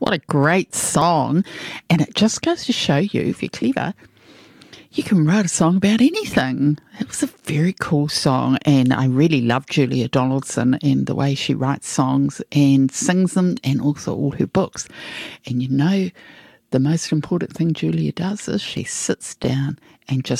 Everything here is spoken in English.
What a great song. And it just goes to show you, if you're clever, you can write a song about anything. It was a very cool song, and I really love Julia Donaldson and the way she writes songs and sings them, and also all her books. And the most important thing Julia does is she sits down and just